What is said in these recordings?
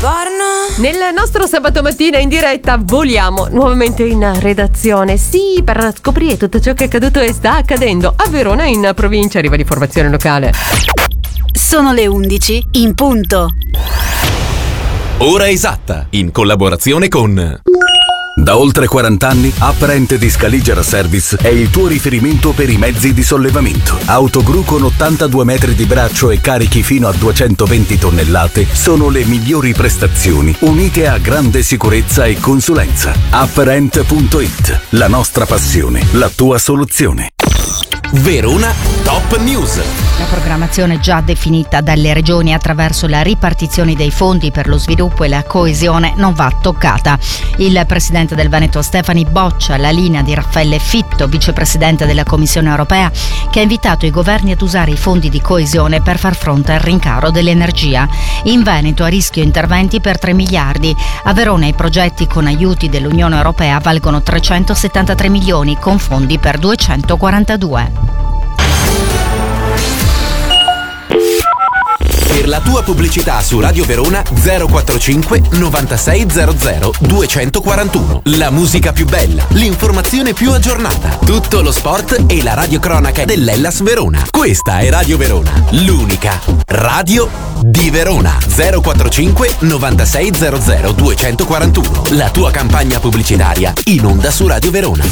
Nel nostro sabato mattina in diretta voliamo nuovamente in redazione, sì, per scoprire tutto ciò che è accaduto e sta accadendo a Verona, in provincia. Arriva di formazione locale. Sono le 11 in punto. Ora esatta, in collaborazione con... Da oltre 40 anni, Apparent di Scaliger Service è il tuo riferimento per i mezzi di sollevamento. Autogru con 82 metri di braccio e carichi fino a 220 tonnellate sono le migliori prestazioni, unite a grande sicurezza e consulenza. Apparent.it, la nostra passione, la tua soluzione. Verona Top News. La programmazione già definita dalle regioni attraverso la ripartizione dei fondi per lo sviluppo e la coesione non va toccata. Il presidente del Veneto Stefani boccia la linea di Raffaele Fitto, vicepresidente della Commissione europea, che ha invitato i governi ad usare i fondi di coesione per far fronte al rincaro dell'energia. In Veneto a rischio interventi per 3 miliardi. A Verona i progetti con aiuti dell'Unione Europea valgono 373 milioni con fondi per 242. Per la tua pubblicità su Radio Verona 045 9600 241. La musica più bella, l'informazione più aggiornata, tutto lo sport e la radiocronaca dell'Hellas Verona. Questa è Radio Verona, l'unica radio di Verona. 045 9600 241. La tua campagna pubblicitaria in onda su Radio Verona.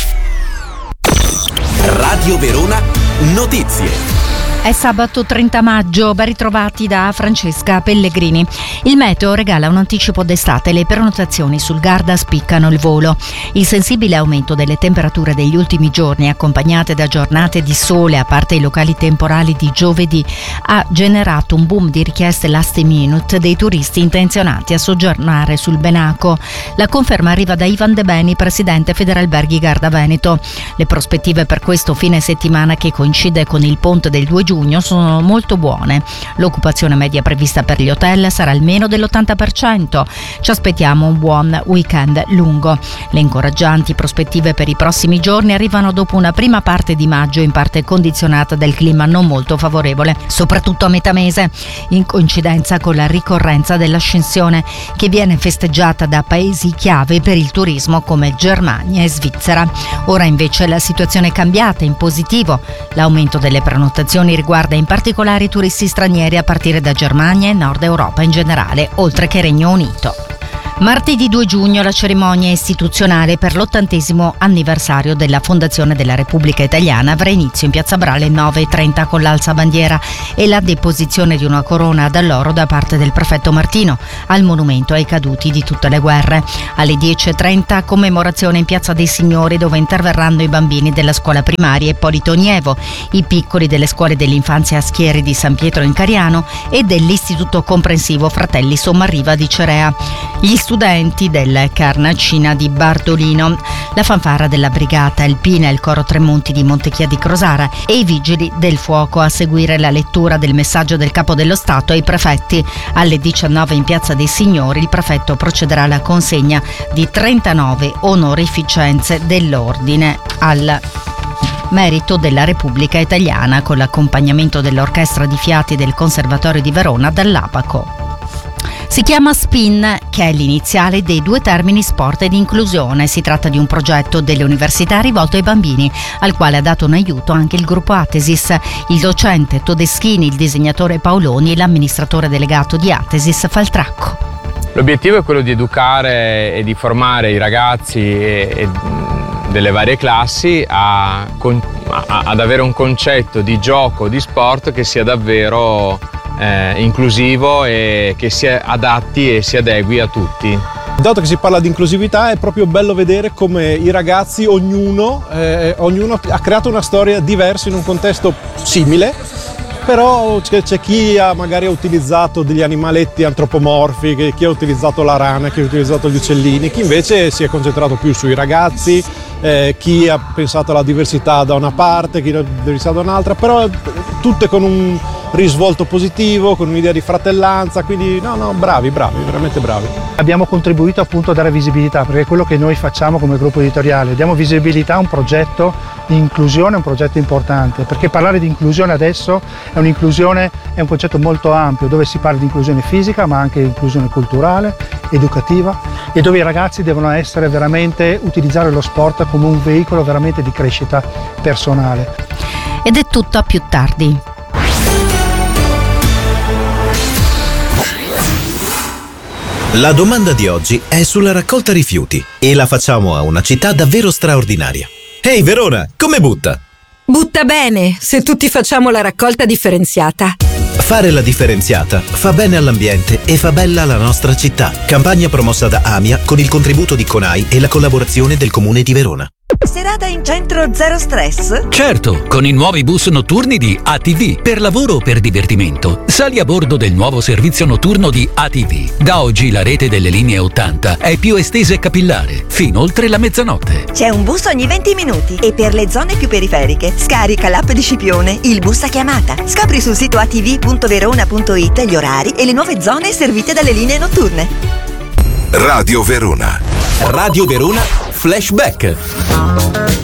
Radio Verona Notizie. È sabato 30 maggio, ben ritrovati da Francesca Pellegrini. Il meteo regala un anticipo d'estate, le prenotazioni sul Garda spiccano il volo. Il sensibile aumento delle temperature degli ultimi giorni, accompagnate da giornate di sole, a parte i locali temporali di giovedì, ha generato un boom di richieste last minute dei turisti intenzionati a soggiornare sul Benaco. La conferma arriva da Ivan De Beni, presidente Federalberghi Garda Veneto. Le prospettive per questo fine settimana, che coincide con il ponte del 2 giugno, sono molto buone. L'occupazione media prevista per gli hotel sarà almeno dell'80%. Ci aspettiamo un buon weekend lungo. Le incoraggianti prospettive per i prossimi giorni arrivano dopo una prima parte di maggio in parte condizionata dal clima non molto favorevole, soprattutto a metà mese, in coincidenza con la ricorrenza dell'Ascensione, che viene festeggiata da paesi chiave per il turismo come Germania e Svizzera. Ora invece la situazione è cambiata in positivo. L'aumento delle prenotazioni riguarda in particolare i turisti stranieri a partire da Germania e Nord Europa in generale, oltre che Regno Unito. Martedì 2 giugno la cerimonia istituzionale per l'80° anniversario della fondazione della Repubblica Italiana avrà inizio in Piazza Brale 9:30 con l'alzabandiera e la deposizione di una corona d'alloro da parte del prefetto Martino al monumento ai caduti di tutte le guerre. Alle 10:30 commemorazione in Piazza dei Signori, dove interverranno i bambini della scuola primaria Ippolito Nievo, i piccoli delle scuole dell'infanzia Aschieri di San Pietro in Cariano e dell'Istituto Comprensivo Fratelli Sommarriva di Cerea, gli studenti del Carnacina di Bardolino, la fanfara della Brigata Alpina, il coro Tremonti di Montechia di Crosara e i vigili del fuoco. A seguire la lettura del messaggio del Capo dello Stato ai prefetti. Alle 19 in Piazza dei Signori il prefetto procederà alla consegna di 39 onorificenze dell'ordine al merito della Repubblica Italiana, con l'accompagnamento dell'Orchestra di Fiati del Conservatorio di Verona dall'Abaco. Si chiama SPIN, che è l'iniziale dei 2 termini sport ed inclusione. Si tratta di un progetto delle università rivolto ai bambini, al quale ha dato un aiuto anche il gruppo Atesis, il docente Todeschini, il disegnatore Paoloni e l'amministratore delegato di Atesis Faltracco. L'obiettivo è quello di educare e di formare i ragazzi delle varie classi ad avere un concetto di gioco, di sport che sia davvero inclusivo e che si adatti e si adegui a tutti. Dato che si parla di inclusività, è proprio bello vedere come i ragazzi, ognuno ha creato una storia diversa in un contesto simile, però c'è chi magari ha utilizzato degli animaletti antropomorfi, chi ha utilizzato la rana, chi ha utilizzato gli uccellini, chi invece si è concentrato più sui ragazzi, chi ha pensato alla diversità da una parte, chi alla diversità da un'altra, però tutte con un risvolto positivo, con un'idea di fratellanza, quindi bravi, veramente bravi. Abbiamo contribuito appunto a dare visibilità, perché è quello che noi facciamo come gruppo editoriale, diamo visibilità a un progetto di inclusione è un progetto importante, perché parlare di inclusione adesso è un concetto molto ampio, dove si parla di inclusione fisica ma anche di inclusione culturale, educativa, e dove i ragazzi devono utilizzare lo sport come un veicolo veramente di crescita personale. Ed è tutto a più tardi. La domanda di oggi è sulla raccolta rifiuti e la facciamo a una città davvero straordinaria. Ehi Verona, come butta? Butta bene, se tutti facciamo la raccolta differenziata. Fare la differenziata fa bene all'ambiente e fa bella la nostra città. Campagna promossa da AMIA con il contributo di CONAI e la collaborazione del Comune di Verona. Serata in centro zero stress? Certo, con i nuovi bus notturni di ATV, per lavoro o per divertimento. Sali a bordo del nuovo servizio notturno di ATV. Da oggi la rete delle linee 80 è più estesa e capillare, fino oltre la mezzanotte. C'è un bus ogni 20 minuti e per le zone più periferiche scarica l'app di Scipione, il bus a chiamata. Scopri sul sito atv.verona.it gli orari e le nuove zone servite dalle linee notturne. Radio Verona. Radio Verona Flashback.